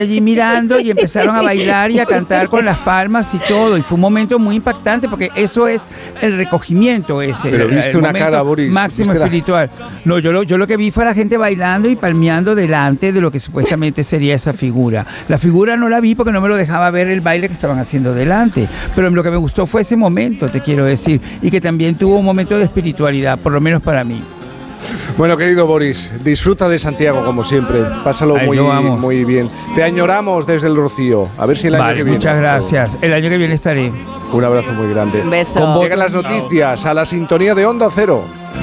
allí mirando y empezaron a bailar y a cantar con las palmas y todo. Y fue un momento muy impactante porque eso es el recogimiento ese. Pero viste una cara, Boris. Máximo espiritual. No, yo lo que vi fue a la gente bailando y palmeando delante de lo que supuestamente sería esa figura. La figura no la vi porque no me lo dejaba ver el baile que estaban haciendo delante. Pero lo que me gustó fue ese momento, te quiero decir. Y que también tuvo un momento de espiritualidad, por lo menos para mí. Bueno, querido Boris, disfruta de Santiago como siempre. Pásalo muy bien. Te añoramos desde el Rocío. A ver si el año que viene. Muchas gracias. El año que viene estaré. Un abrazo muy grande. Un beso. Llegan las noticias a la sintonía de Onda Cero.